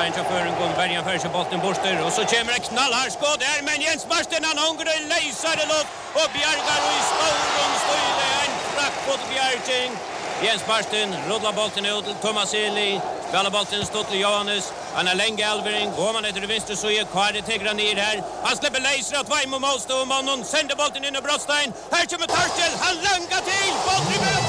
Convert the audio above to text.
Brotstein till fören går Bergen för sig bollen borster och så kommer ett knallhårt skott där men Jens Marsten han hungrar läser det upp och bjärgar och i skolan står det en frack på Bjärking. Jens Marsten rullar bollen ut till Thomas Eli. Spelar bollen stått till Johannes. Han är länge Alvering. Går man efter vänster så är Kari tegrar ner här. Han släpper läser att Vaimo måste och mannen sänder bollen in i Brotstein. Här kommer Tarstel. Han langar till. Bollen